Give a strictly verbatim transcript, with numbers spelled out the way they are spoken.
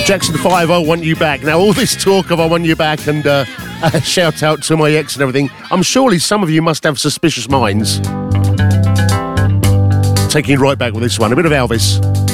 Jackson five, I Want You Back. Now, all this talk of I Want You Back and uh, uh, shout out to my ex and everything, I'm surely some of you must have suspicious minds. Taking it right back with this one, a bit of Elvis.